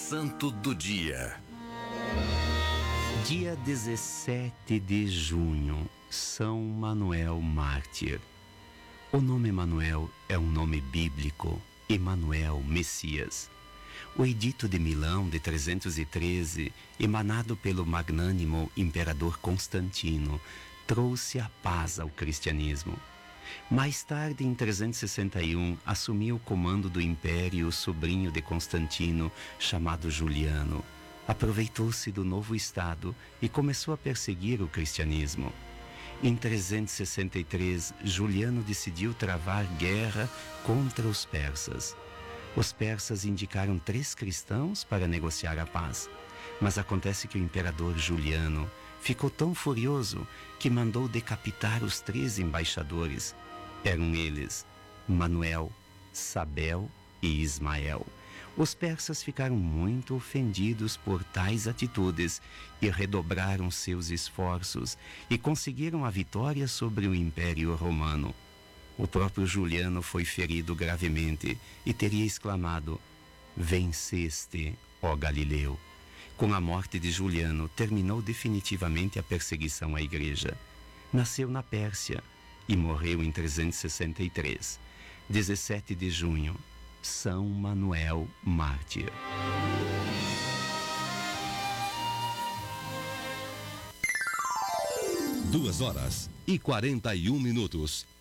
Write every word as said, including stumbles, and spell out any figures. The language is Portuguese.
Santo do Dia. Dia dezessete de junho, São Manuel Mártir. O nome Manuel é um nome bíblico, Emanuel, Messias. O Edito de Milão de trezentos e treze, emanado pelo magnânimo imperador Constantino, trouxe a paz ao cristianismo. Mais tarde, em trezentos e sessenta e um, assumiu o comando do império o sobrinho de Constantino, chamado Juliano. Aproveitou-se do novo estado e começou a perseguir o cristianismo. Em trezentos e sessenta e três, Juliano decidiu travar guerra contra os persas. Os persas indicaram três cristãos para negociar a paz. Mas acontece que o imperador Juliano ficou tão furioso que mandou decapitar os três embaixadores. Eram eles Manuel, Sabel e Ismael. Os persas ficaram muito ofendidos por tais atitudes e redobraram seus esforços e conseguiram a vitória sobre o Império Romano. O próprio Juliano foi ferido gravemente e teria exclamado: "Venceste, ó Galileu". Com a morte de Juliano, terminou definitivamente a perseguição à igreja. Nasceu na Pérsia e morreu em trezentos e sessenta e três. dezessete de junho, São Manuel Mártir. Duas horas e quarenta e um minutos.